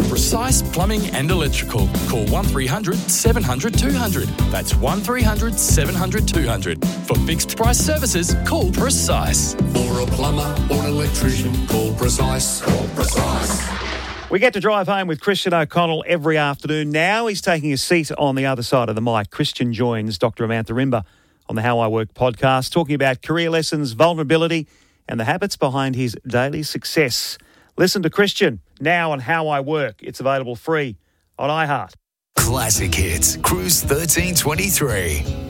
Precise Plumbing and Electrical. Call 1300 700 200. That's 1300 700 200. For fixed price services, call Precise. For a plumber or an electrician, call Precise. Call Precise. We get to drive home with Christian O'Connell every afternoon. Now he's taking a seat on the other side of the mic. Christian joins Dr. Amantha Rimba on the How I Work podcast, talking about career lessons, vulnerability, and the habits behind his daily success. Listen to Christian now on How I Work. It's available free on iHeart. Classic Hits, Cruise 1323.